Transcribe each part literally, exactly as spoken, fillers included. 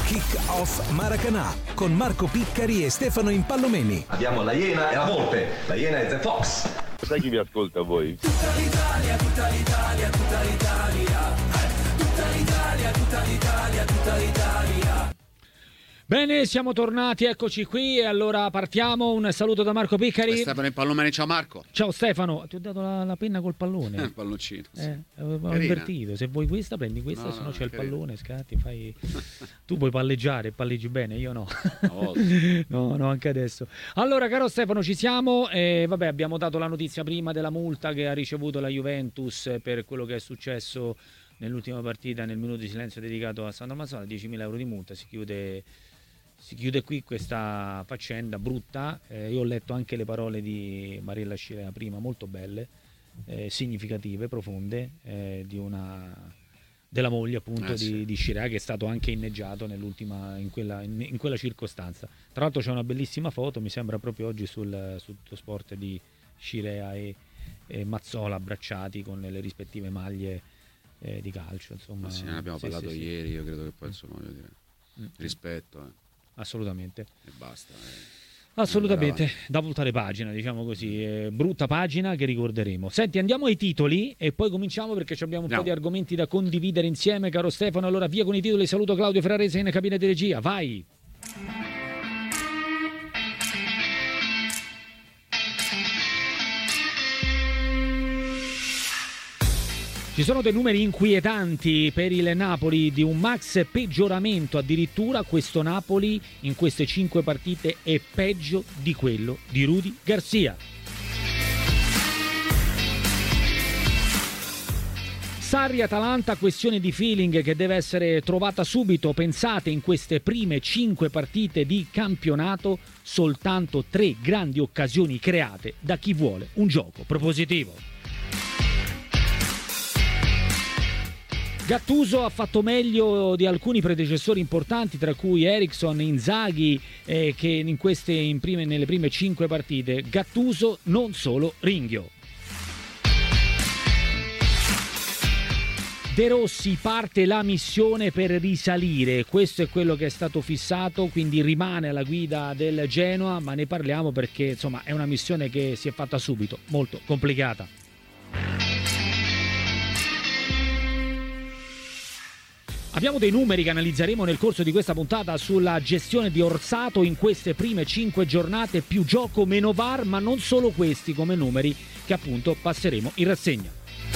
Kick Off Maracanã con Marco Piccari e Stefano Impallomeni. Abbiamo la Iena e la Volpe. La Iena è The Fox. Sai chi vi ascolta voi? Tutta l'Italia, tutta l'Italia, tutta l'Italia. Tutta l'Italia, tutta l'Italia, tutta l'Italia. Bene, siamo tornati, eccoci qui e allora partiamo. Un saluto da Marco Piccari. Stefano Impallomeni, ciao Marco. Ciao Stefano, ti ho dato la, la penna col pallone. Eh, palloncino. Sì. Eh, ho invertito. Se vuoi questa, prendi questa, no, se no no, c'è il carino. pallone, scatti, fai. Tu puoi palleggiare, palleggi bene, io no. Oh. no, no, anche adesso. Allora, caro Stefano, ci siamo. E vabbè, abbiamo dato la notizia prima della multa che ha ricevuto la Juventus per quello che è successo nell'ultima partita, nel minuto di silenzio dedicato a Sandro Mazzola, diecimila euro di multa. Si chiude. Si chiude qui questa faccenda brutta. Eh, io ho letto anche le parole di Mariella Scirea prima, molto belle, eh, significative, profonde, eh, di una della moglie appunto eh, sì. di, di Scirea, che è stato anche inneggiato nell'ultima in quella, in, in quella circostanza. Tra l'altro c'è una bellissima foto, mi sembra proprio oggi sul, sul Sport, di Scirea e, e Mazzola abbracciati con le rispettive maglie eh, di calcio. Insomma, sì, ne abbiamo sì, parlato sì, ieri, io credo che poi insomma voglio dire, mm. rispetto. Eh. Assolutamente. E basta. Eh. Assolutamente, da voltare pagina, diciamo così, eh, brutta pagina che ricorderemo. Senti, andiamo ai titoli e poi cominciamo perché abbiamo un Andiamo. po' di argomenti da condividere insieme, caro Stefano. Allora via con i titoli, saluto Claudio Ferrarese in cabina di regia, vai! Ci sono dei numeri inquietanti per il Napoli, di un max peggioramento addirittura. Questo Napoli in queste cinque partite è peggio di quello di Rudy Garcia. Sarri-Atalanta, questione di feeling che deve essere trovata subito. Pensate, in queste prime cinque partite di campionato soltanto tre grandi occasioni create da chi vuole un gioco propositivo. Gattuso ha fatto meglio di alcuni predecessori importanti, tra cui Eriksson, Inzaghi, eh, che in queste, in prime, nelle prime cinque partite. Gattuso non solo ringhio. De Rossi, parte la missione per risalire, questo è quello che è stato fissato, quindi rimane alla guida del Genoa, ma ne parliamo perché insomma è una missione che si è fatta subito, molto complicata. Abbiamo dei numeri che analizzeremo nel corso di questa puntata sulla gestione di Orsato in queste prime cinque giornate, più gioco meno V A R, ma non solo questi come numeri che appunto passeremo in rassegna.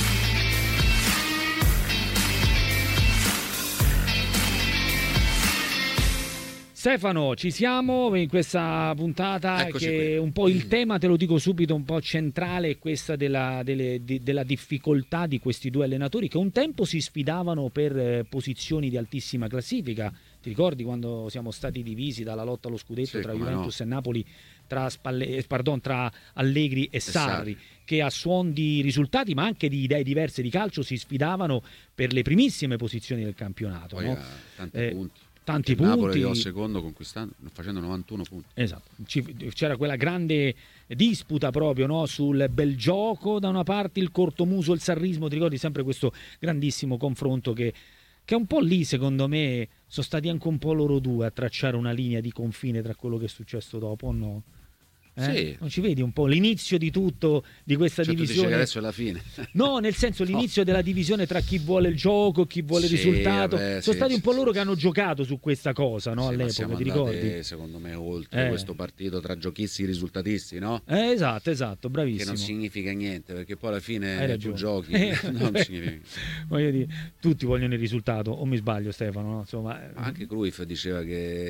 Stefano, ci siamo in questa puntata. Eccoci che qui. Un po' il tema, te lo dico subito, un po' centrale è questa della, delle, di, della difficoltà di questi due allenatori che un tempo si sfidavano per eh, posizioni di altissima classifica. Ti ricordi quando siamo stati divisi dalla lotta allo scudetto Sì, tra come Juventus no. e Napoli, tra, Spalle, eh, pardon, tra Allegri e, e Sarri, Sarri, che a suon di risultati ma anche di idee diverse di calcio si sfidavano per le primissime posizioni del campionato. Poi no? ha tanti eh, punti. Tanti il punti. Napoli arrivò secondo conquistando, facendo novantuno punti. Esatto, c'era quella grande disputa proprio, no? Sul bel gioco da una parte, il cortomuso, il sarrismo. Ti ricordi sempre questo grandissimo confronto che, che un po' lì secondo me sono stati anche un po' loro due a tracciare una linea di confine tra quello che è successo dopo, o no? Eh? Sì. Non ci vedi un po' l'inizio di tutto, di questa Cioè, divisione? tu dici che adesso è la fine. No, nel senso l'inizio no. della divisione tra chi vuole il gioco, chi vuole sì, il risultato. vabbè, sono sì, stati un sì, po' sì, loro sì. che hanno giocato su questa cosa, no? Sì, all'epoca, ti ricordi? Secondo me oltre eh. questo partito tra giochisti e risultatisti, no? Eh, esatto, esatto, bravissimo. Che non significa niente, perché poi alla fine Hai tu ragione. giochi. Eh, non significa. Voglio dire, tutti vogliono il risultato, o mi sbaglio Stefano? No? Insomma, anche Cruyff diceva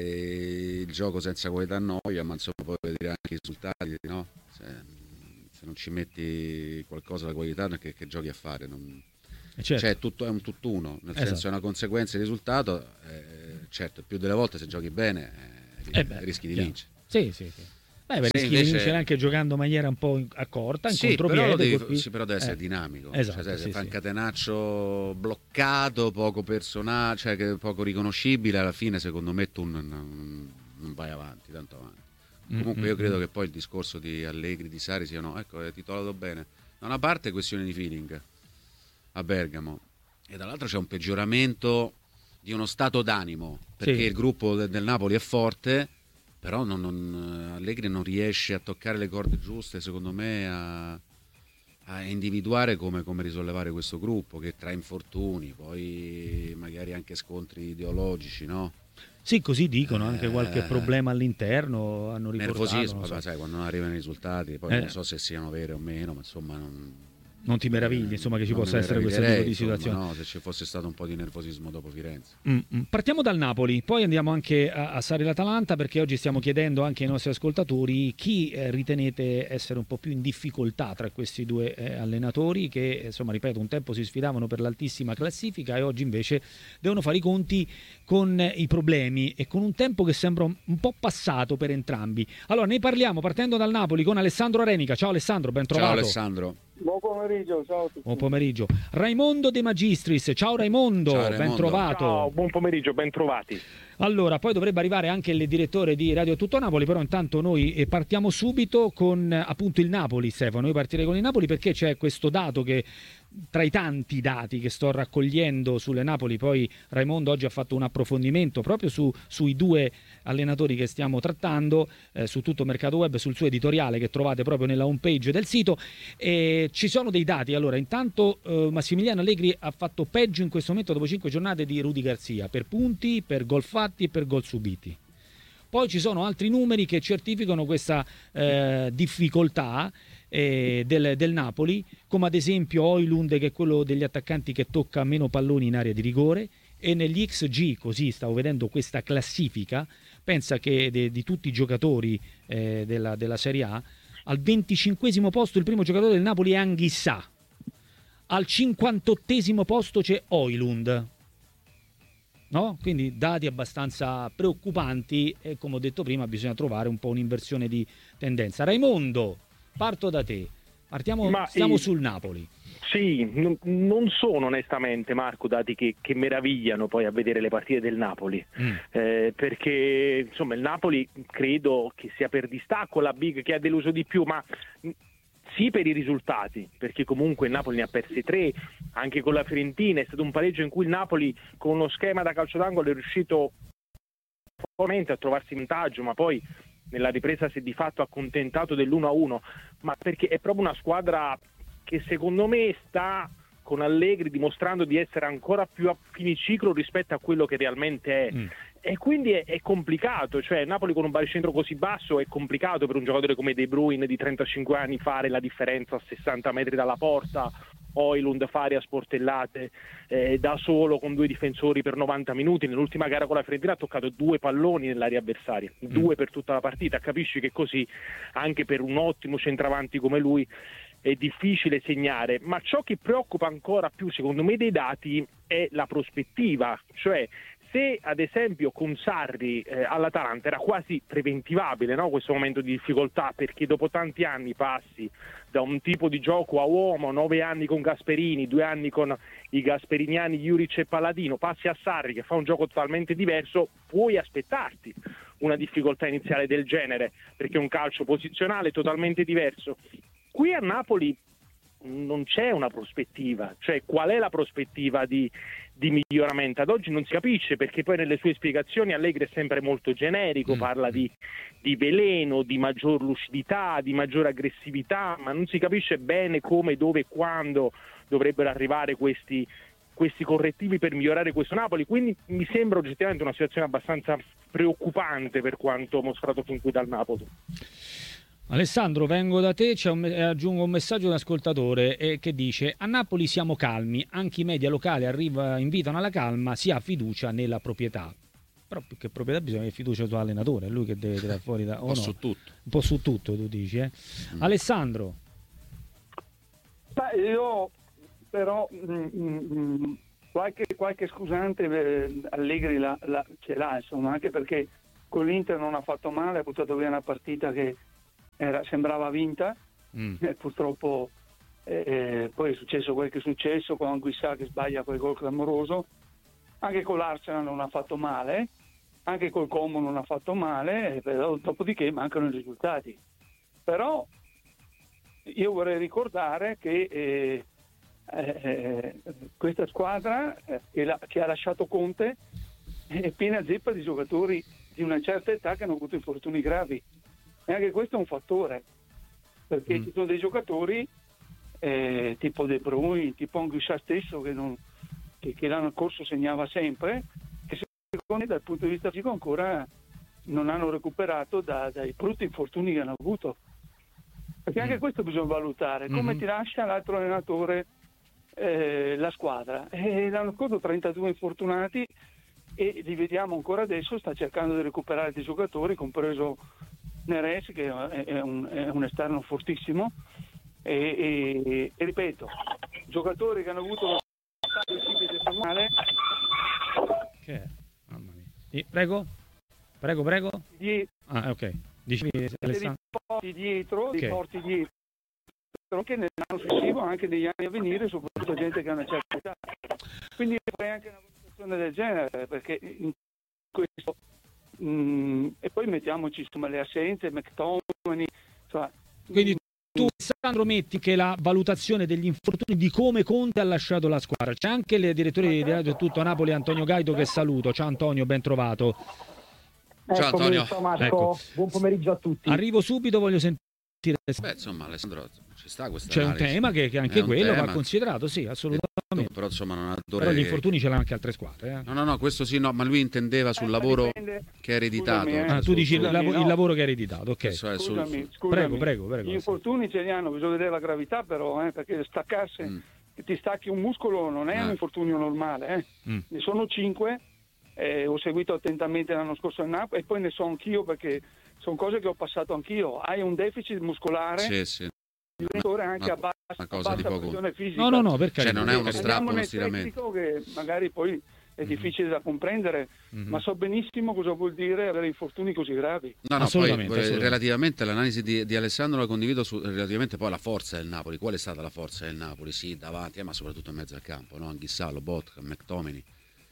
che il gioco senza qualità noia, ma insomma poi vedere anche i risultati, no? Se, se non ci metti qualcosa la qualità, che, che giochi a fare? Non... certo. Cioè tutto, è un tutt'uno, nel esatto. senso è una conseguenza del risultato. Eh, certo, più delle volte se giochi bene eh, eh beh, rischi di chiaro. vincere. Sì, sì, sì. Beh, beh, rischi invece... di vincere anche giocando in maniera un po' accorta, in sì, contropiede. Però devi, colpi... sì, però deve essere eh. dinamico. Esatto, cioè, se sì, fa sì. un catenaccio bloccato, poco personale, cioè che poco riconoscibile, alla fine secondo me tu non, non, non vai avanti, tanto avanti. Comunque io credo che poi il discorso di Allegri, di Sarri siano, ecco, è titolato bene. Da una parte è questione di feeling a Bergamo e dall'altra c'è un peggioramento di uno stato d'animo, perché Sì. il gruppo de- del Napoli è forte, però non, non, Allegri non riesce a toccare le corde giuste, secondo me, a, a individuare come, come risollevare questo gruppo, che tra infortuni, poi magari anche scontri ideologici, no? Sì, così dicono, anche Eh, qualche problema all'interno hanno riportato. Nervosismo, non so. vabbè, sai, quando non arrivano i risultati, poi Eh. non so se siano veri o meno, ma insomma non... Non ti meravigli, insomma, che ci non possa mi essere questo tipo meraviglierei, di insomma, situazione. no, se ci fosse stato un po' di nervosismo dopo Firenze. Mm, mm. Partiamo dal Napoli, poi andiamo anche a, a Sarri l'Atalanta, perché oggi stiamo chiedendo anche ai nostri ascoltatori chi eh, ritenete essere un po' più in difficoltà tra questi due eh, allenatori che, insomma, ripeto, un tempo si sfidavano per l'altissima classifica e oggi invece devono fare i conti con eh, i problemi e con un tempo che sembra un, un po' passato per entrambi. Allora ne parliamo partendo dal Napoli con Alessandro Arenica. Ciao Alessandro, ben trovato. Ciao Alessandro. Buon pomeriggio, ciao a tutti. Buon pomeriggio. Raimondo De Magistris. Ciao Raimondo, Ciao, Raimondo. ben trovato. Ciao, buon pomeriggio, ben trovati. Allora, poi dovrebbe arrivare anche il direttore di Radio Tutto Napoli, però intanto noi eh, partiamo subito con eh, appunto il Napoli, Stefano. Io partirei con il Napoli perché c'è questo dato che, tra i tanti dati che sto raccogliendo sulle Napoli, poi Raimondo oggi ha fatto un approfondimento proprio su, sui due allenatori che stiamo trattando, eh, su tutto Mercato Web, sul suo editoriale che trovate proprio nella homepage del sito. E ci sono dei dati. Allora, intanto eh, Massimiliano Allegri ha fatto peggio in questo momento dopo cinque giornate di Rudy Garcia, per punti, per gol fatti e per gol subiti. Poi ci sono altri numeri che certificano questa eh, difficoltà eh, del, del Napoli, come ad esempio Højlund, che è quello degli attaccanti che tocca meno palloni in area di rigore, e negli X G, così stavo vedendo questa classifica, pensa che de, di tutti i giocatori eh, della, della Serie A, al venticinquesimo posto il primo giocatore del Napoli è Anghissà, al cinquantottesimo posto c'è Højlund. No? Quindi dati abbastanza preoccupanti e, come ho detto prima, bisogna trovare un po' un'inversione di tendenza. Raimondo, parto da te. Partiamo, Ma stiamo i- sul Napoli. Sì, non, non sono onestamente, Marco, dati che, che meravigliano poi a vedere le partite del Napoli, Mm. eh, perché insomma il Napoli credo che sia per distacco la big che ha deluso di più, ma mh, sì per i risultati, perché comunque il Napoli ne ha persi tre, anche con la Fiorentina è stato un pareggio in cui il Napoli con uno schema da calcio d'angolo è riuscito a trovarsi in vantaggio, ma poi nella ripresa si è di fatto accontentato dell'uno a uno, ma perché è proprio una squadra che secondo me sta con Allegri dimostrando di essere ancora più a finiciclo rispetto a quello che realmente è. Mm. E quindi è, è complicato, cioè Napoli con un baricentro così basso è complicato per un giocatore come De Bruyne di trentacinque anni fare la differenza a sessanta metri dalla porta, Højlund fare a sportellate eh, da solo con due difensori per novanta minuti. Nell'ultima gara con la Fiorentina ha toccato due palloni nell'area avversaria, due per tutta la partita. Capisci che così anche per un ottimo centravanti come lui è difficile segnare, ma ciò che preoccupa ancora più secondo me dei dati è la prospettiva, cioè se ad esempio con Sarri eh, all'Atalanta era quasi preventivabile, no? Questo momento di difficoltà, perché dopo tanti anni passi da un tipo di gioco a uomo, nove anni con Gasperini, due anni con i gasperiniani Juric e Palladino, passi a Sarri che fa un gioco totalmente diverso, puoi aspettarti una difficoltà iniziale del genere, perché è un calcio posizionale totalmente diverso. Qui a Napoli non c'è una prospettiva, cioè qual è la prospettiva di, di miglioramento? Ad oggi non si capisce, perché poi nelle sue spiegazioni Allegri è sempre molto generico, parla di, di veleno, di maggior lucidità, di maggior aggressività, ma non si capisce bene come, dove e quando dovrebbero arrivare questi, questi correttivi per migliorare questo Napoli. Quindi mi sembra oggettivamente una situazione abbastanza preoccupante per quanto mostrato fin qui dal Napoli. Alessandro, vengo da te, c'è un, eh, aggiungo un messaggio di un ascoltatore eh, che dice: a Napoli siamo calmi, anche i media locali arriva, invitano alla calma, si ha fiducia nella proprietà. Però più che proprietà bisogna avere fiducia sull'allenatore, è lui che deve tirare fuori da, Un po' no? su tutto. Un po' su tutto, tu dici, eh? Mm. Alessandro. Beh, io però mh, mh, qualche, qualche scusante eh, Allegri la, la, ce l'ha, insomma, anche perché con l'Inter non ha fatto male, ha buttato via una partita che era, sembrava vinta, Mm. e purtroppo eh, poi è successo quel che è successo con Anguissà che sbaglia quel gol clamoroso. Anche con l'Arsenal non ha fatto male, anche col Como non ha fatto male, eh, però dopodiché mancano i risultati. Però io vorrei ricordare che eh, eh, questa squadra eh, che, la, che ha lasciato Conte è piena zeppa di giocatori di una certa età che hanno avuto infortuni gravi, e anche questo è un fattore, perché mm. ci sono dei giocatori eh, tipo De Bruyne, tipo Anguissa stesso che, non, che, che l'anno scorso segnava sempre, che secondo me dal punto di vista fisico ancora non hanno recuperato da, dai brutti infortuni che hanno avuto, perché anche mm. questo bisogna valutare, come mm-hmm. ti lascia l'altro allenatore eh, la squadra, e l'anno scorso trentadue infortunati e li vediamo ancora adesso, sta cercando di recuperare dei giocatori, compreso Neres che è un, è un esterno fortissimo, e, e, e ripeto, giocatori che hanno avuto lo stato personale. Che è? Mamma mia. Sì, prego, prego, prego. Die- ah, ok. Dicevi, li porti dietro, okay. li porti dietro, anche nell'anno successivo, anche negli anni a venire, soprattutto gente che ha una certa età. Quindi fai anche una valutazione del genere, perché in questo mh, e poi mettiamoci insomma le assenze, McTominay, insomma. Quindi tu, Alessandro, metti che la valutazione degli infortuni di come Conte ha lasciato la squadra. C'è anche il direttore di Radio Tutto a Napoli, Antonio Gaito, che saluto. Ciao Antonio, ben trovato. Ciao Antonio. Ciao Marco, ecco. Buon pomeriggio a tutti. Arrivo subito, voglio sentire. Beh, insomma, Alessandro, ci sta questa C'è analisi. un tema che, che anche quello tema. va considerato, sì, assolutamente. Però insomma non ha Però gli infortuni ce l'hanno anche altre squadre. Eh. No, no, no, questo sì, no, ma lui intendeva sul eh, lavoro dipende. che è ereditato. Scusami, eh. Ah, tu dici Scusami, il, lav- no. il lavoro che è ereditato, ok. Sul... Scusami, scusami. Prego, prego, prego. Gli infortuni ce li hanno, bisogna vedere la gravità però, eh, perché staccarsi, mm. che ti stacchi un muscolo non è ah. un infortunio normale, eh. mm. ne sono cinque, eh, ho seguito attentamente l'anno scorso a Napoli e poi ne so anch'io perché sono cose che ho passato anch'io. Hai un deficit muscolare, sì, sì. Una, anche a bassa, una cosa a di bassa poco. pressione fisica. No, no, no, perché cioè, non è uno strappo, uno stiramento che magari poi è difficile da comprendere, mm-hmm. ma so benissimo cosa vuol dire avere infortuni così gravi. No, no, poi assolutamente. Relativamente all'analisi di, di Alessandro la condivido su, relativamente poi alla forza del Napoli. Qual è stata la forza del Napoli? Sì, davanti, eh, ma soprattutto in mezzo al campo, no? Anghissà, Lobotka, McTominay.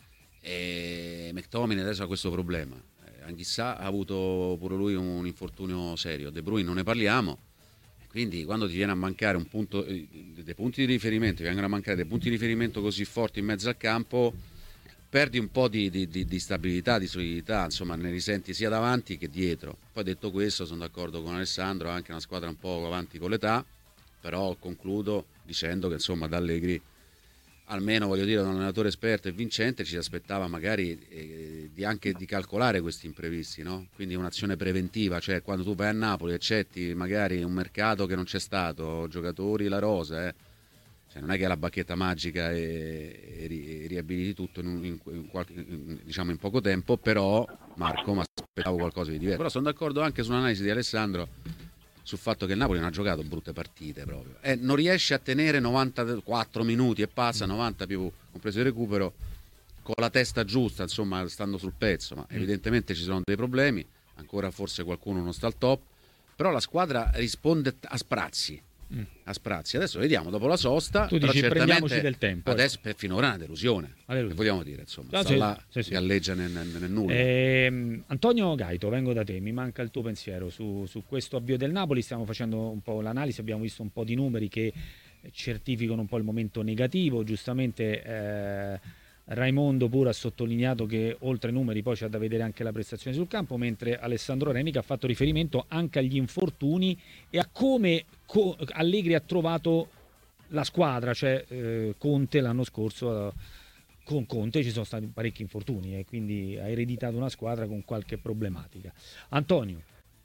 E McTominay adesso ha questo problema. Anghissà ha avuto pure lui un infortunio serio, De Bruyne non ne parliamo. Quindi quando ti viene a mancare un punto, dei punti di riferimento, ti vengono a mancare dei punti di riferimento così forti in mezzo al campo, perdi un po' di, di, di, di stabilità, di solidità, insomma ne risenti sia davanti che dietro. Poi detto questo sono d'accordo con Alessandro, anche una squadra un po' avanti con l'età, però concludo dicendo che insomma da Allegri, almeno voglio dire, un allenatore esperto e vincente, ci aspettava magari eh, di anche di calcolare questi imprevisti, no? Quindi un'azione preventiva, cioè quando tu vai a Napoli accetti magari un mercato che non c'è stato, giocatori, la rosa, eh. Cioè, non è che è la bacchetta magica e, e, ri, e riabiliti tutto in, un, in, in, qualche, in, diciamo in poco tempo, però Marco mi aspettavo qualcosa di diverso. Però sono d'accordo anche sull'analisi di Alessandro sul fatto che il Napoli non ha giocato brutte partite proprio, e non riesce a tenere novantaquattro minuti e passa, novanta più compreso il recupero, con la testa giusta, insomma stando sul pezzo, ma evidentemente ci sono dei problemi, ancora forse qualcuno non sta al top, però la squadra risponde a sprazzi, mm. a sprazzi. Adesso vediamo dopo la sosta, tu però dici prendiamoci del tempo. Adesso per finora è una delusione, che vogliamo dire, insomma, no, sta sì, là, sì, sì. galleggia nel, nel nulla. Eh, Antonio Gaito, vengo da te, mi manca il tuo pensiero su, su questo avvio del Napoli. Stiamo facendo un po' l'analisi, abbiamo visto un po' di numeri che certificano un po' il momento negativo. Giustamente eh, Raimondo pure ha sottolineato che oltre ai numeri poi c'è da vedere anche la prestazione sul campo, mentre Alessandro Remica ha fatto riferimento anche agli infortuni e a come co- Allegri ha trovato la squadra, cioè eh, Conte l'anno scorso eh, con Conte ci sono stati parecchi infortuni e quindi ha ereditato una squadra con qualche problematica. Antonio.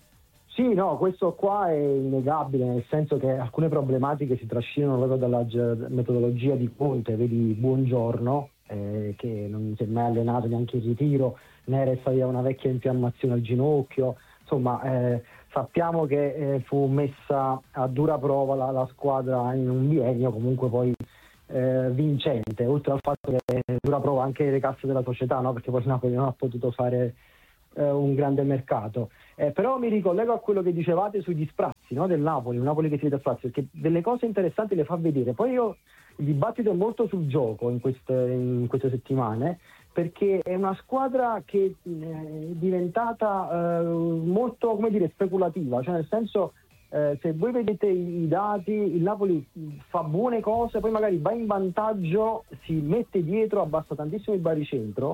Sì, no, questo qua è innegabile, nel senso che alcune problematiche si trascinano proprio dalla ge- metodologia di Conte, vedi Buongiorno, eh, che non si è mai allenato neanche in ritiro, Neres aveva una vecchia infiammazione al ginocchio, insomma eh, sappiamo che eh, fu messa a dura prova la, la squadra in un biennio comunque poi eh, vincente, oltre al fatto che eh, dura prova anche le casse della società, no? Perché poi Napoli non ha potuto fare eh, un grande mercato. Eh, però mi ricollego a quello che dicevate sugli sprazzi, no? Del Napoli, un Napoli che si vede a sprazzi, perché delle cose interessanti le fa vedere. Poi io il dibattito è molto sul gioco in queste, in queste settimane, perché è una squadra che è diventata eh, molto, come dire, speculativa, cioè nel senso eh, se voi vedete i, i dati, il Napoli fa buone cose, poi magari va in vantaggio, si mette dietro, abbassa tantissimo il baricentro,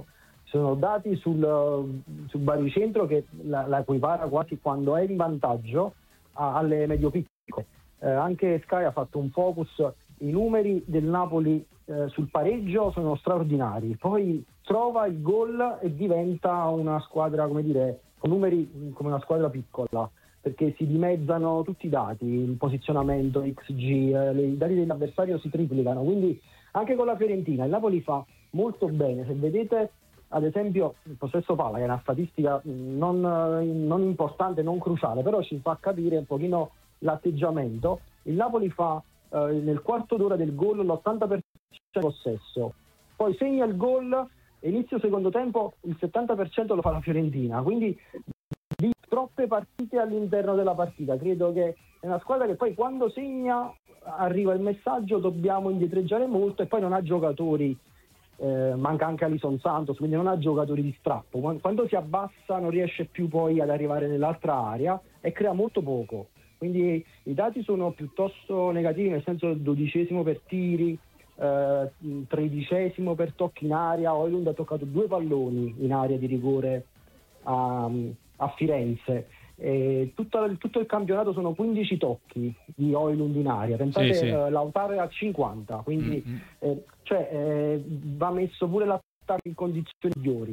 sono dati sul, sul baricentro che la, la equipara quasi quando è in vantaggio a, alle medio-piccole. Eh, anche Sky ha fatto un focus, i numeri del Napoli eh, sul pareggio sono straordinari, poi trova il gol e diventa una squadra, come dire, con numeri come una squadra piccola, perché si dimezzano tutti i dati, il posizionamento, X G, eh, i dati dell'avversario si triplicano, quindi anche con la Fiorentina il Napoli fa molto bene. Se vedete ad esempio il possesso palla, che è una statistica non, non importante, non cruciale, però ci fa capire un pochino l'atteggiamento, il Napoli fa eh, nel quarto d'ora del gol l'ottanta per cento possesso, poi segna il gol e inizio secondo tempo il settanta per cento lo fa la Fiorentina, quindi di troppe partite all'interno della partita. Credo che è una squadra che poi quando segna arriva il messaggio dobbiamo indietreggiare molto, e poi non ha giocatori, eh, manca anche Alison Santos, quindi non ha giocatori di strappo, quando si abbassa non riesce più poi ad arrivare nell'altra area e crea molto poco, quindi i dati sono piuttosto negativi, nel senso dodicesimo per tiri, eh, tredicesimo per tocchi in area. Højlund ha toccato due palloni in area di rigore a, a Firenze. E tutto, tutto il campionato sono quindici tocchi di Højlund in aria, pensate, sì, sì. Eh, Lautaro è a cinquanta, quindi mm-hmm. eh, cioè, eh, va messo pure l'attacco in condizioni migliori.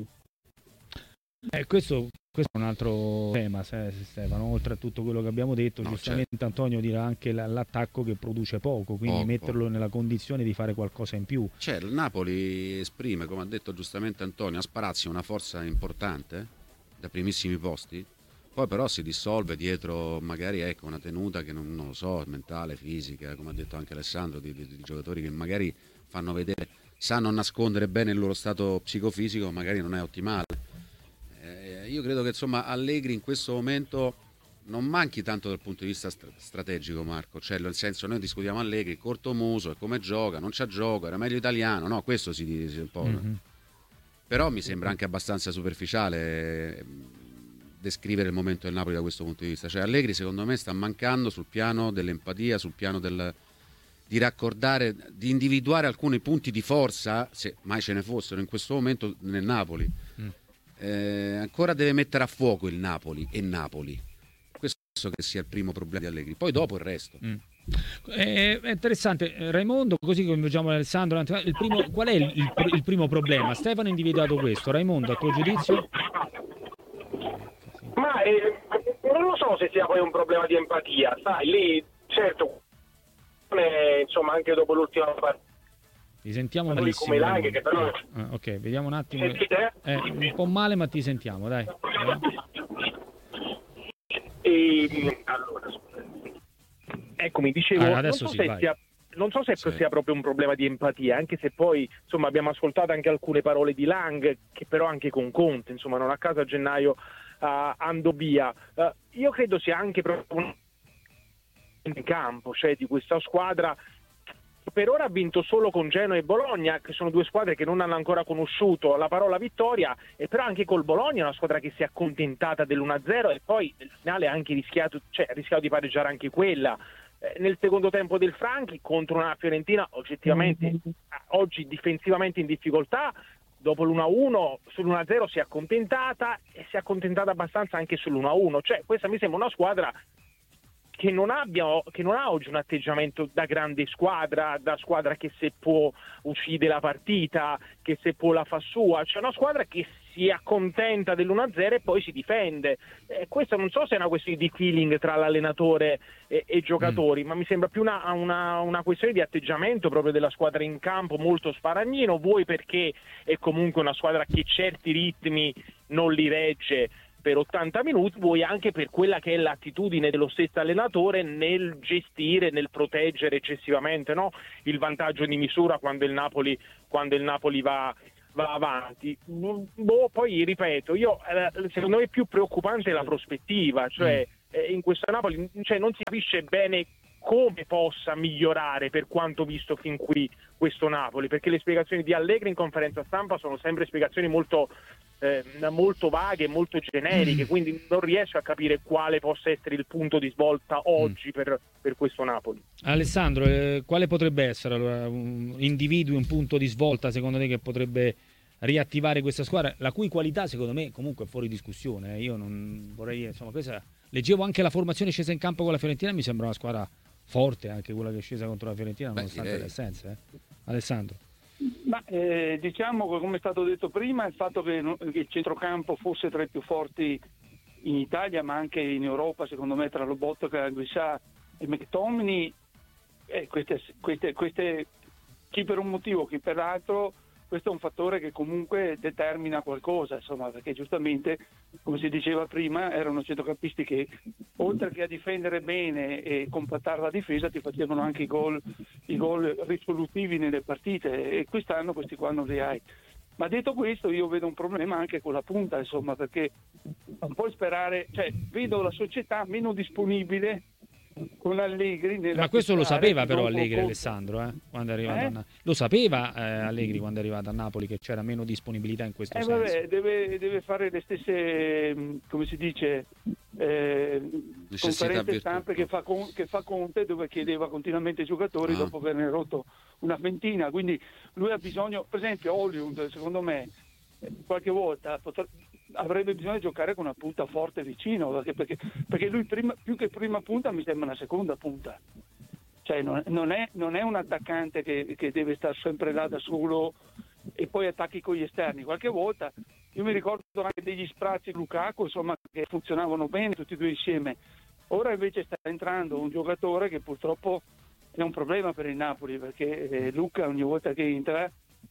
Eh, questo, questo è un altro tema, Stefano, oltre a tutto quello che abbiamo detto, no, giustamente certo. Antonio dirà anche l'attacco che produce poco, quindi poco, metterlo poco. nella condizione di fare qualcosa in più. Cioè, il Napoli esprime, come ha detto giustamente Antonio, a Sparazzi una forza importante da primissimi posti. Poi però si dissolve dietro magari ecco una tenuta che non, non lo so, mentale, fisica, come ha detto anche Alessandro, di, di, di giocatori che magari fanno vedere, sanno nascondere bene il loro stato psicofisico, magari non è ottimale. Eh, io credo che insomma Allegri in questo momento non manchi tanto dal punto di vista stra- strategico, Marco, cioè nel senso noi discutiamo Allegri, cortomuso, e come gioca, non c'ha gioco, era meglio italiano, no, questo si dice un po'. Mm-hmm. Però mi sembra anche abbastanza superficiale descrivere il momento del Napoli da questo punto di vista. Cioè Allegri secondo me sta mancando sul piano dell'empatia, sul piano del, di raccordare, di individuare alcuni punti di forza, se mai ce ne fossero in questo momento nel Napoli. Mm. Eh, ancora deve mettere a fuoco il Napoli e Napoli. Questo penso che sia il primo problema di Allegri. Poi dopo il resto. Mm. È interessante, Raimondo, così coinvolgiamo Alessandro. Il primo, qual è il, il, il primo problema? Stefano ha individuato questo. Raimondo, a tuo giudizio? Ma eh, non lo so se sia poi un problema di empatia, sai, lì certo, eh, insomma anche dopo l'ultima partita. Ti sentiamo malissimo. Come Lang, che però... ah, ok, vediamo un attimo. Sentite? Eh, un po' male, ma ti sentiamo, dai. E, allora, ecco, mi dicevo, ah, adesso non so sì, se sia... Non so se sì. sia proprio un problema di empatia, anche se poi insomma abbiamo ascoltato anche alcune parole di Lang, che però anche con Conte, insomma non a caso a gennaio uh, andò via. Uh, io credo sia anche proprio un in campo, cioè di questa squadra che per ora ha vinto solo con Genoa e Bologna, che sono due squadre che non hanno ancora conosciuto la parola vittoria, e però anche col Bologna è una squadra che si è accontentata dell'uno a zero e poi nel finale ha anche rischiato, cioè ha rischiato di pareggiare anche quella. Nel secondo tempo del Franchi contro una Fiorentina oggettivamente mm-hmm. oggi difensivamente in difficoltà, dopo l'uno a uno sull'uno a zero si è accontentata e si è accontentata abbastanza anche sull'uno a uno, cioè questa mi sembra una squadra che non abbia, che non ha oggi un atteggiamento da grande squadra, da squadra che se può uccide la partita, che se può la fa sua, c'è una squadra che si accontenta dell'uno a zero e poi si difende. Eh, questo non so se è una questione di feeling tra l'allenatore e, e i giocatori, mm. ma mi sembra più una, una, una questione di atteggiamento proprio della squadra in campo, molto sparagnino, vuoi perché è comunque una squadra che certi ritmi non li regge per ottanta minuti, vuoi anche per quella che è l'attitudine dello stesso allenatore nel gestire, nel proteggere eccessivamente, no? Il vantaggio di misura quando il Napoli, quando il Napoli va, va avanti. Boh, poi ripeto, io eh, secondo me è più preoccupante la prospettiva, cioè eh, in questo Napoli cioè, non si capisce bene come possa migliorare per quanto visto fin qui questo Napoli, perché le spiegazioni di Allegri in conferenza stampa sono sempre spiegazioni molto eh, molto vaghe, molto generiche, mm. quindi non riesco a capire quale possa essere il punto di svolta oggi mm. per, per questo Napoli. Alessandro, eh, quale potrebbe essere allora, un, individui un punto di svolta secondo te che potrebbe riattivare questa squadra, la cui qualità secondo me comunque è fuori discussione. eh. Io non vorrei, insomma, questa leggevo anche la formazione scesa in campo con la Fiorentina, mi sembra una squadra forte, anche quella che è scesa contro la Fiorentina, Beh, nonostante direi. le assenze. eh. Alessandro. Ma eh, diciamo che, come è stato detto prima, il fatto che, no- che il centrocampo fosse tra i più forti in Italia, ma anche in Europa, secondo me, tra Lobotka, Anguissà e McTominay, eh, queste, queste, queste, chi per un motivo, chi per l'altro, questo è un fattore che comunque determina qualcosa, insomma, perché giustamente, come si diceva prima, erano centrocampisti che oltre che a difendere bene e compattare la difesa ti facevano anche i gol, i gol risolutivi nelle partite, e quest'anno questi qua non li hai. Ma detto questo, io vedo un problema anche con la punta, insomma, perché non puoi sperare, cioè vedo la società meno disponibile con Allegri. Ma questo lo sapeva però dopo Allegri, Conte. Alessandro, eh, quando è arrivato Eh? a Na- lo sapeva eh, Allegri quando è arrivato a Napoli che c'era meno disponibilità in questo Eh, senso. vabbè, deve, deve fare le stesse, mh, come si dice, eh, Necessità conferenze virtù. stampe che fa, Con- che fa Conte, dove chiedeva continuamente ai giocatori Ah. dopo averne rotto una ventina. Quindi lui ha bisogno, per esempio Hollywood, secondo me, eh, qualche volta potre- avrebbe bisogno di giocare con una punta forte vicino, perché, perché, perché lui prima, più che prima punta mi sembra una seconda punta. Cioè non, non è, non è un attaccante che, che deve stare sempre là da solo e poi attacchi con gli esterni. Qualche volta io mi ricordo anche degli sprazzi Lukaku, insomma, che funzionavano bene tutti e due insieme. Ora invece sta entrando un giocatore che purtroppo è un problema per il Napoli, perché eh, Luca ogni volta che entra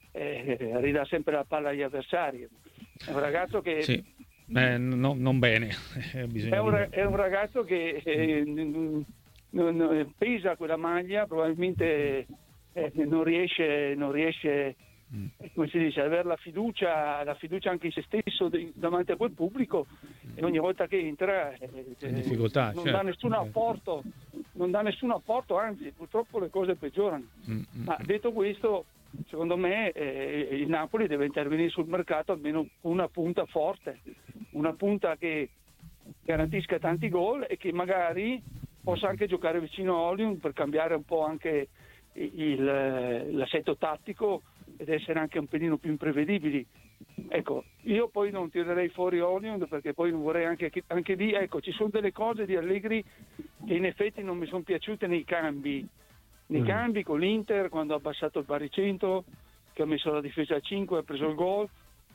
eh, ridà sempre la palla agli avversari. È un ragazzo che Sì. Eh, no- non bene. Eh, bisogna è un, dire. è un ragazzo che eh, n- n- n- pesa quella maglia, probabilmente eh, non riesce, non riesce Mm. eh, come si dice, ad avere la fiducia, la fiducia anche in se stesso di- davanti a quel pubblico, e ogni volta che entra eh, In difficoltà, non certo. dà nessun apporto, non dà nessun apporto, anzi purtroppo le cose peggiorano. Mm, mm, Ma detto questo, secondo me eh, il Napoli deve intervenire sul mercato almeno con una punta forte, una punta che garantisca tanti gol e che magari possa anche giocare vicino a Hollywood per cambiare un po' anche il, l'assetto tattico ed essere anche un pelino più imprevedibili. Ecco, io poi non tirerei fuori Hollywood, perché poi non vorrei anche, che- anche lì, ecco, ci sono delle cose di Allegri che in effetti non mi sono piaciute nei cambi. Nei Mm. cambi con l'Inter, quando ha abbassato il baricentro, che ha messo la difesa a cinque e ha preso il gol,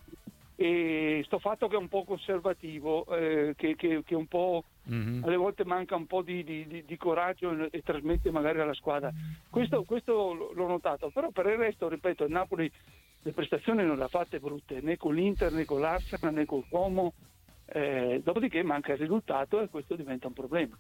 e sto fatto che è un po' conservativo, eh, che, che, che un po' mhm. alle volte manca un po' di, di- di- di coraggio e, e trasmette magari alla squadra. Questo, questo l- l'ho notato, però per il resto, ripeto, il Napoli le prestazioni non le ha fatte brutte, né con l'Inter, né con l'Arsenal, né col Como, eh, dopodiché manca il risultato e questo diventa un problema.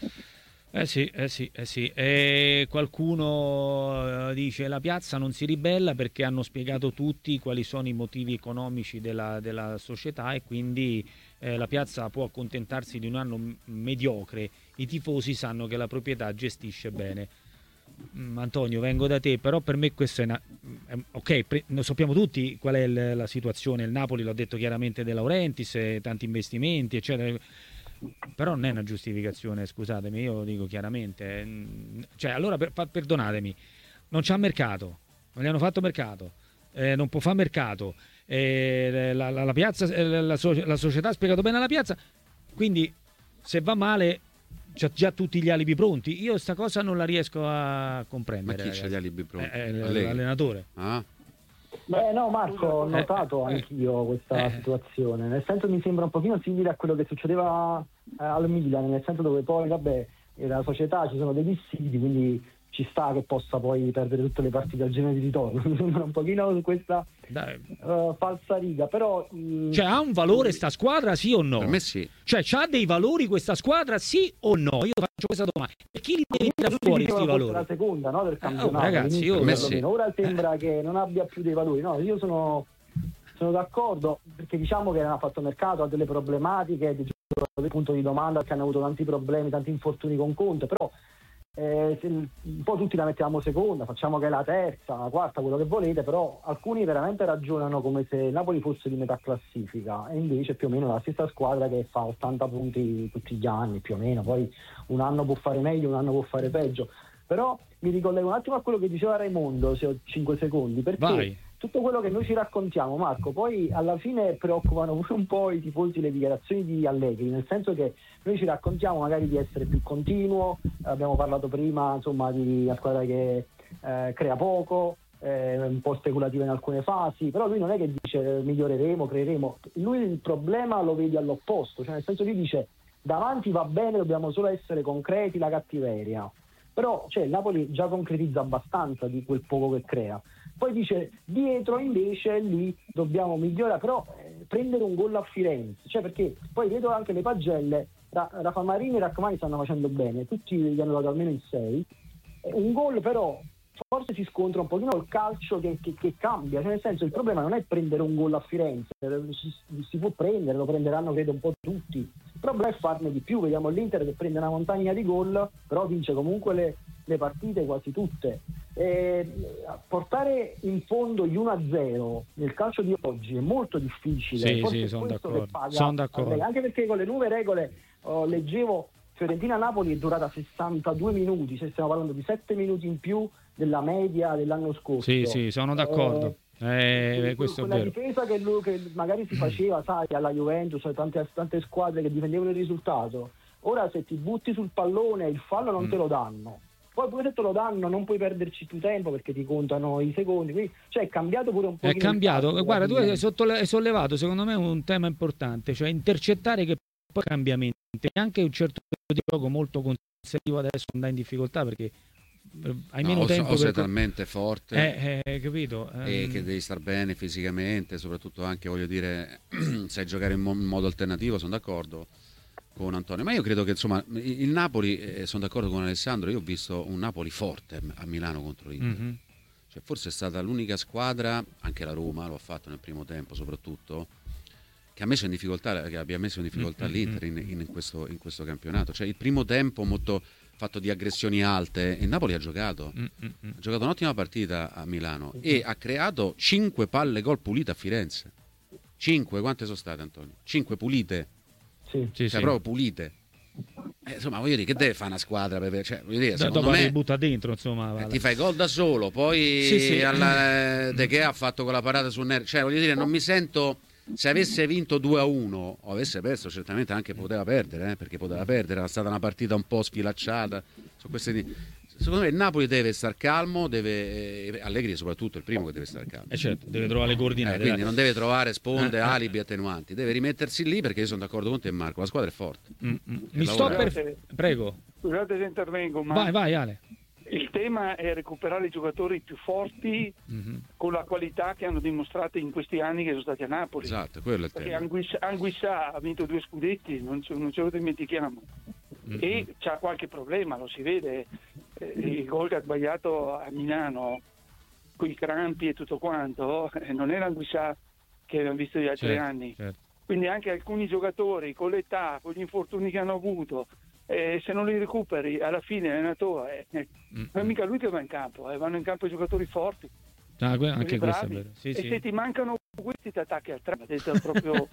Eh sì, eh sì, eh sì. E qualcuno eh, dice la piazza non si ribella perché hanno spiegato tutti quali sono i motivi economici della, della società, e quindi eh, la piazza può accontentarsi di un anno m- mediocre. I tifosi sanno che la proprietà gestisce bene. Mm, Antonio, vengo da te, però per me questo è una... è- ok, pre- lo sappiamo tutti qual è il- la situazione. Il Napoli l'ha detto chiaramente De Laurentiis, eh, tanti investimenti, eccetera. Però non è una giustificazione, scusatemi, io lo dico chiaramente. eh, Cioè, allora, per- fa- perdonatemi, non c'ha mercato, non gli hanno fatto mercato, eh, non può fare mercato, eh, la, la- la piazza, eh, la, so- la società ha spiegato bene alla piazza, quindi se va male c'ha già tutti gli alibi pronti. Io sta cosa non la riesco a Ma comprendere. chi c'ha gli alibi pronti? Eh, eh, Allegri. l'allenatore. Ah, Eh no Marco, ho notato eh, anch'io questa eh. situazione, nel senso mi sembra un pochino simile a quello che succedeva eh, al Milan, nel senso dove poi vabbè la società ci sono dei dissidi, quindi ci sta che possa poi perdere tutte le partite al genere di ritorno. Mi sembra un pochino questa Dai. eh, falsa riga, però mh, Cioè, ha un valore sta squadra, sì o no? per me sì. Cioè, c'ha dei valori questa squadra, sì o no? Io faccio questa domanda. E chi li deve tirare tutti fuori dicevano questi forse valori? la seconda, no, del oh, campionato, ragazzi, all'inizio io- Per me perlomeno. sì. Ora sembra che non abbia più dei valori. No, io sono sono d'accordo, perché diciamo che non ha fatto mercato, ha delle problematiche, dei giocatori, punto di domanda, che hanno avuto tanti problemi, tanti infortuni con Conte, però eh, se- un po' tutti la mettiamo seconda, facciamo che è la terza, la quarta, quello che volete, però alcuni veramente ragionano come se il Napoli fosse di metà classifica, e invece più o meno la stessa squadra che fa ottanta punti tutti gli anni, più o meno, poi un anno può fare meglio, un anno può fare peggio. Però mi ricollego un attimo a quello che diceva Raimondo, se ho cinque secondi, perché Vai. tutto quello che noi ci raccontiamo, Marco, poi alla fine preoccupano pure un po' i tifosi le dichiarazioni di Allegri, nel senso che noi ci raccontiamo magari di essere più continuo, abbiamo parlato prima insomma di una squadra che eh, crea poco, eh, un po' speculativa in alcune fasi, però lui non è che dice miglioreremo, creeremo, lui il problema lo vede all'opposto, cioè nel senso lui dice davanti va bene, dobbiamo solo essere concreti, la cattiveria, però cioè, il Napoli già concretizza abbastanza di quel poco che crea. Poi dice dietro invece lì dobbiamo migliorare, però eh, prendere un gol a Firenze, cioè perché poi vedo anche le pagelle, Ra- Rafa Marini e Rachmani stanno facendo bene, tutti gli hanno dato almeno il sei, eh, un gol però forse si scontra un pochino il calcio che, che, che cambia, cioè nel senso il problema non è prendere un gol a Firenze, si, si può prendere, lo prenderanno credo un po' tutti, il problema è farne di più, vediamo l'Inter che prende una montagna di gol, però vince comunque le, le partite quasi tutte. Eh, portare in fondo gli uno a zero nel calcio di oggi è molto difficile, sì, forse sì, è sono questo d'accordo, che paga, sono d'accordo. anche perché con le nuove regole oh, leggevo Fiorentina-Napoli è durata sessantadue minuti, se stiamo parlando di sette minuti in più della media dell'anno scorso. Sì, sì, sono d'accordo. Eh, eh, questo è quella vero. difesa che, lui, che magari si faceva, sai, alla Juventus, tante, tante squadre che difendevano il risultato. Ora se ti butti sul pallone il fallo non mm. te lo danno. Poi pure se te lo danno non puoi perderci più tempo perché ti contano i secondi. Quindi, cioè è cambiato pure un po'. È cambiato. Calcio, guarda, tu hai, sottole- hai sollevato secondo me un tema importante, cioè intercettare che poi cambiamenti. Anche un certo di gioco molto conservativo adesso andare in difficoltà perché hai no, meno o, tempo o sei per... talmente forte eh, eh, capito? e um... che devi star bene fisicamente, soprattutto anche voglio dire sai giocare in, mo- in modo alternativo, sono d'accordo con Antonio, ma io credo che insomma il Napoli, eh, sono d'accordo con Alessandro, io ho visto un Napoli forte a Milano contro l'Inter, mm-hmm. cioè, forse è stata l'unica squadra, anche la Roma lo ha fatto nel primo tempo soprattutto, che ha messo in difficoltà, che abbia messo in difficoltà mm-hmm. l'Inter in, in, questo, in questo campionato, cioè il primo tempo molto fatto di aggressioni alte e Napoli ha giocato mm-hmm. ha giocato un'ottima partita a Milano mm-hmm. e ha creato cinque palle gol pulite a Firenze. Cinque, quante sono state, Antonio? Cinque pulite, sì, cioè sì, proprio pulite. Eh, insomma, voglio dire, che deve fare una squadra per, cioè, voglio dire, secondo dopo me ti butta dentro, insomma, vale. eh, ti fai gol da solo, poi sì, sì. alla, De Gea ha fatto quella parata su Ner, cioè voglio dire, non mi sento. Se avesse vinto due a uno o avesse perso, certamente anche poteva perdere, eh, perché poteva perdere, era stata una partita un po' sfilacciata. Su queste... Secondo me il Napoli deve star calmo, deve... Allegri soprattutto è il primo che deve stare calmo. Eh certo, deve trovare le coordinate. Eh, quindi non deve trovare sponde, eh, alibi, attenuanti, deve rimettersi lì perché io sono d'accordo con te Marco, la squadra è forte. Mm-hmm. Mi sto per... Prego. Scusate se intervengo, ma... Vai, vai Ale. Il tema è recuperare i giocatori più forti mm-hmm. con la qualità che hanno dimostrato in questi anni che sono stati a Napoli. Esatto, quello è il Perché tema. Anguissa, Anguissa ha vinto due scudetti, non ce, non ce lo dimentichiamo. Mm-hmm. E c'ha qualche problema, lo si vede. Eh, il gol che ha sbagliato a Milano, con i crampi e tutto quanto, eh, non era Anguissa che abbiamo visto gli altri certo, anni. Certo. Quindi anche alcuni giocatori con l'età, con gli infortuni che hanno avuto, eh, se non li recuperi alla fine l'allenatore eh, non è mica lui che va in campo, eh, vanno in campo i giocatori forti, ah, que- anche questo è bravi. vero. Sì, e sì. se ti mancano questi ti attacchi al tre, detto proprio,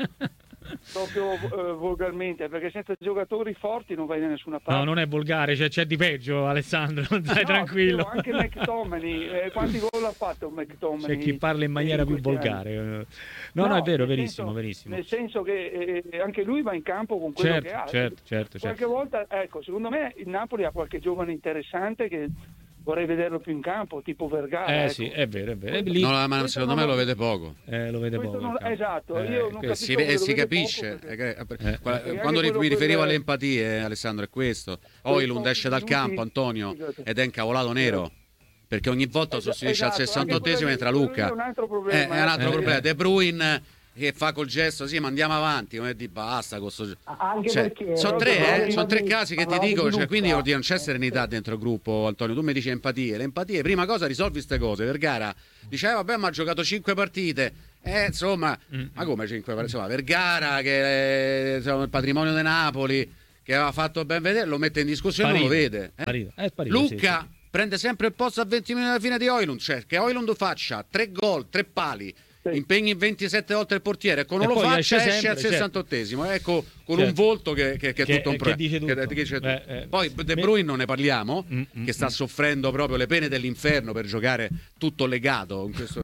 proprio uh, volgarmente, perché senza giocatori forti non vai da nessuna parte. No, non è volgare, cioè, c'è di peggio, Alessandro, stai no, tranquillo. Anche McTominay, eh, quanti gol ha fatto McTominay? C'è chi parla in maniera in più volgare. No, no, no, è vero, verissimo, senso, verissimo. Nel senso che eh, anche lui va in campo con quello certo, che ha. Certo, certo, qualche certo. volta, ecco, secondo me il Napoli ha qualche giovane interessante che vorrei vederlo più in campo, tipo Vergara. Eh ecco. sì, è vero, è vero. È lì... No, ma secondo me lo vede poco. Eh, lo vede Questo poco. non- esatto, Eh, io non Si, capisco e che si lo vede capisce poco perché- eh, Eh, quando perché mi anche quello riferivo per- alle empatie, eh, Alessandro, è questo. Oilund esce dal minuti- campo, Antonio, Scusate. ed è incavolato nero perché ogni volta Es- sostituisce esatto, al sessantottesimo anche entra quello- Luca. quello è un altro Eh, problema, è un altro eh. problema. De Bruyne che fa col gesto, sì, ma andiamo avanti, come di basta con sto... Anche Cioè, perché sono proprio tre, eh, prima sono tre di- casi che ti parlavamo dico, di cioè, Luca. quindi vuol dire non c'è serenità dentro il gruppo, Antonio. Tu mi dici empatie, le empatie, prima cosa risolvi queste cose. Vergara diceva, vabbè, ma ha giocato cinque partite. Eh, insomma, Mm. ma come cinque partite? Insomma, Vergara, che è insomma, il patrimonio di Napoli, che aveva fatto ben vedere, lo mette in discussione, non lo Sparito, vede. eh. sparito. È sparito, Luca sì, prende sempre il posto a venti minuti alla fine di Oilund, cioè che Oilund faccia tre gol, tre pali, Sì. impegni ventisette volte il portiere, ecco, non E lo poi faccia, esce esce, sempre, al certo. sessantottesimo, ecco, con Certo. un volto che, che, che è Che- tutto un che pro- dice tutto. che dice tutto. Eh, eh. Poi De Me- Bruyne non ne parliamo, Mm, mm, che sta mm. soffrendo proprio le pene dell'inferno per giocare tutto legato in questo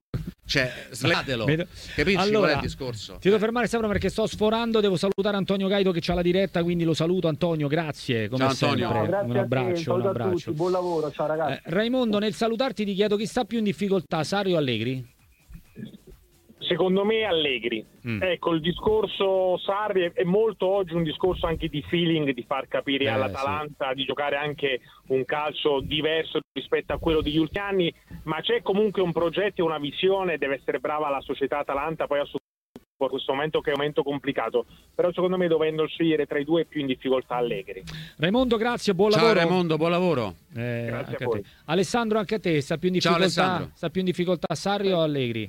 Cioè, slatelo. Vedo- Capisci Allora, qual è il discorso? Ti devo fermare sempre perché sto sforando, devo salutare Antonio Gaido che c'ha la diretta, quindi lo saluto Antonio, grazie. Come Ciao, Antonio. sempre. No, grazie un a abbraccio, te, un saluto un a abbraccio. tutti, buon lavoro, ciao ragazzi. Eh, Raimondo, nel salutarti ti chiedo chi sta più in difficoltà, Sarri o Allegri? Secondo me Allegri. Mm. Ecco, il discorso Sarri è- è molto oggi un discorso anche di feeling, di far capire Eh, all'Atalanta di giocare anche un calcio diverso rispetto a quello degli ultimi anni, ma c'è comunque un progetto e una visione, deve essere brava la società Atalanta poi a supportare questo momento che è un momento complicato, però secondo me dovendo scegliere tra i due è più in difficoltà Allegri. Raimondo, grazie, buon Ciao lavoro. Raimondo, buon lavoro. Eh, Grazie anche a a voi. te. Alessandro, anche a te, sta più in Ciao, difficoltà, Alessandro. sta più in difficoltà Sarri o Allegri?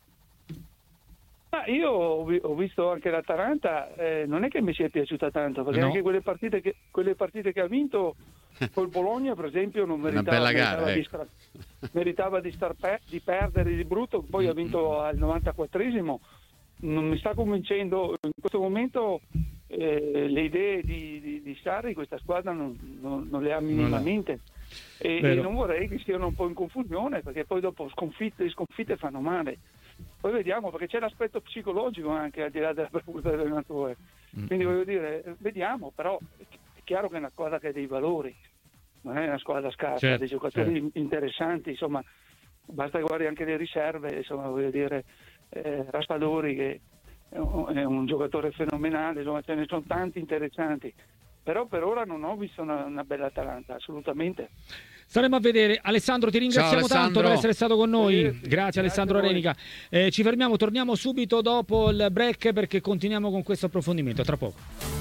Ma io ho, vi- ho visto anche l'Atalanta, eh, non è che mi sia piaciuta tanto, perché No. anche quelle partite, che, quelle partite che ha vinto col Bologna, per esempio, non Una meritava, bella gara, meritava, di, ecco. stra- meritava di, star pe- di perdere di brutto, poi ha vinto al novantaquattresimo. Non mi sta convincendo in questo momento, eh, le idee di, di, di Sarri, questa squadra non, non- non le ha minimamente. E, Vero. e non vorrei che siano un po' in confusione, perché poi dopo sconfitte e sconfitte fanno male. Poi vediamo, perché c'è l'aspetto psicologico anche al di là della bravura dell'allenatore. Quindi voglio dire, eh, vediamo, però è chiaro che è una squadra che ha dei valori, non è una squadra scarsa, Certo, ha dei giocatori certo. interessanti, insomma, basta guardare anche le riserve, insomma, voglio dire, eh, Raspadori che è un, è un giocatore fenomenale, insomma, ce ne sono tanti interessanti. Però per ora non ho visto una, una bella Atalanta, assolutamente. Staremo a vedere. Alessandro, ti ringraziamo Ciao, tanto Alessandro. per essere stato con noi. Sì, Grazie, grazie Alessandro a voi. Renica. Eh, ci fermiamo, torniamo subito dopo il break perché continuiamo con questo approfondimento. Tra poco.